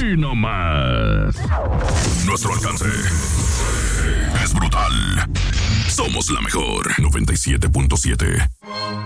no más. Nuestro alcance es brutal. Somos la mejor 97.7.